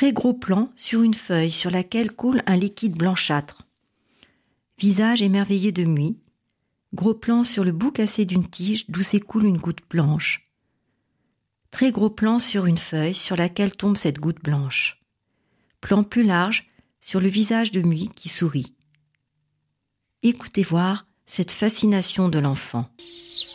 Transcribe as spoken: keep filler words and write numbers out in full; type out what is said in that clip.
Très gros plan sur une feuille sur laquelle coule un liquide blanchâtre. Visage émerveillé de muit. Gros plan sur le bout cassé d'une tige d'où s'écoule une goutte blanche. Très gros plan sur une feuille sur laquelle tombe cette goutte blanche. Plan plus large sur le visage de muit qui sourit. Écoutez voir cette fascination de l'enfant.